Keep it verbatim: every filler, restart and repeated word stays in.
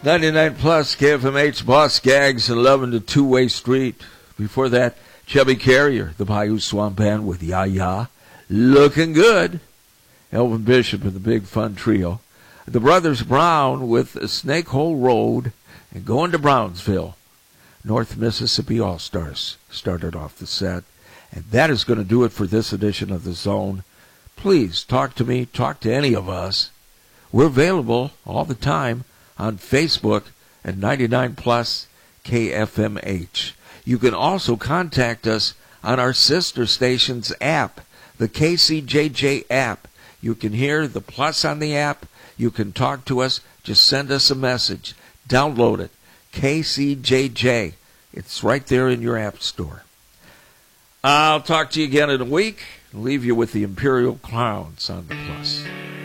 ninety-nine plus K F M H, Boss Gags, eleven to Two-Way Street. Before that, Chubby Carrier, the Bayou Swamp Band with Ya Ya, looking good. Elvin Bishop and the Big Fun Trio. The Brothers Brown with Snake Hole Road and Going to Brownsville. North Mississippi All-Stars started off the set. And that is going to do it for this edition of The Zone. Please talk to me, talk to any of us. We're available all the time on Facebook at ninety-nine plus K F M H. You can also contact us on our sister station's app, the K C J J app. You can hear the plus on the app. You can talk to us. Just send us a message. Download it. K C J J. It's right there in your app store. I'll talk to you again in a week and leave you with the Imperial Clowns on the plus.